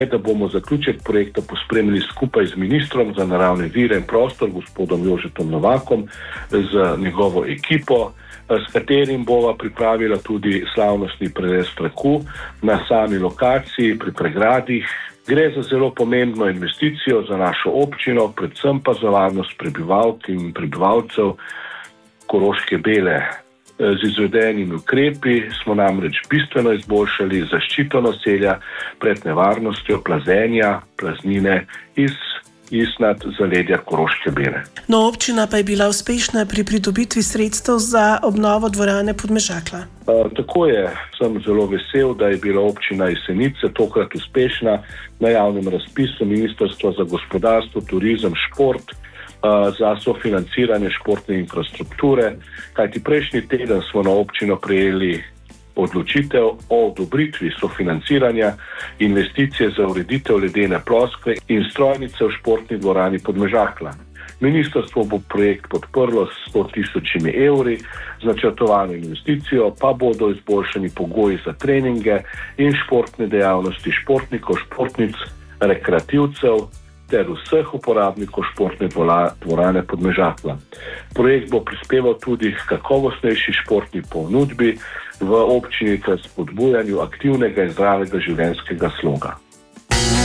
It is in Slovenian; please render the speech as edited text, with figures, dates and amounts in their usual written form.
da bomo zaključek projekta pospremili skupaj z ministrom za naravne vire in prostor, gospodom Jožetom Novakom, z njegovo ekipo, s katerim bova pripravila tudi slavnostni prerez traku na sami lokaciji pri pregradih. Gre za zelo pomembno investicijo za našo občino, predvsem pa za varnost prebivalk in prebivalcev Koroške Bele. Z izvedenimi ukrepi smo namreč bistveno izboljšali zaščito naselja pred nevarnostjo plazenja praznine iznad zaledja Koroške Bele. No, občina pa je bila uspešna pri pridobitvi sredstev za obnovo dvorane Podmežakla. Tako je, sem zelo vesel, da je bila občina Jesenice tokrat uspešna na javnem razpisu Ministrstva za gospodarstvo, turizem, šport za sofinanciranje športne infrastrukture, kajti prejšnji teden smo na občino prejeli odločitev o odobritvi sofinanciranja investicije za ureditev ledene ploskve in strojnice v športni dvorani Podmežakla. Ministrstvo bo projekt podprlo s 100.000 evri, z načrtovano investicijo pa bodo izboljšani pogoji za treninge in športne dejavnosti športnikov, športnic, rekreativcev ter vseh uporabnikov športne dvorane Podmežakla. Projekt bo prispeval tudi k kakovostnejši športni ponudbi v občini ter spodbujanju aktivnega in zdravega življenjskega sloga.